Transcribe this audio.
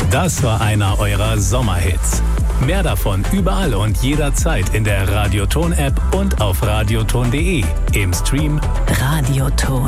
Das war einer eurer Sommerhits. Mehr davon überall und jederzeit in der Radioton-App und auf radioton.de. Im Stream Radioton.